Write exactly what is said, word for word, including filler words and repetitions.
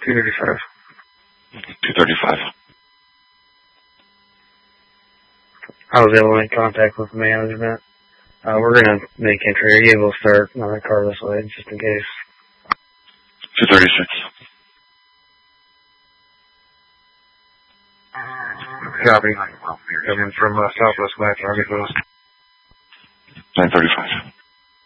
two thirty-five. two thirty-five. I was able to make contact with management. Uh, we're going to make entry. Are you able to start another car this way, just in case? two thirty-six. Copy. Coming from uh, Southwest Match, Army Post. nine thirty-five.